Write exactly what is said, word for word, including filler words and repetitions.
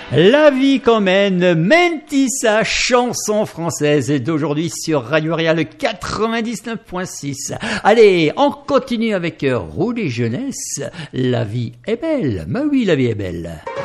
La vie qu'on mène, Mentissa, chanson française d'aujourd'hui sur Radio Arial quatre-vingt-dix-neuf point six. Allez, on continue avec Rouler Jeunesse. La vie est belle. Mais oui, la vie est belle.